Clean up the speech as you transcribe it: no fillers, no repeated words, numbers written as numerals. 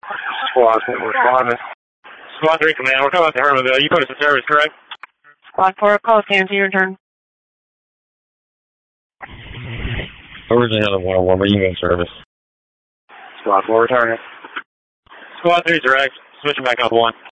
Squad 4 responding. Squad 3 command, we're coming up to Hermanville. You put us in service, correct? Squad 4, call stand to your turn. Originally had a 101, but you in service. Squad 4 returning. Squad 3 direct, switching back up 1.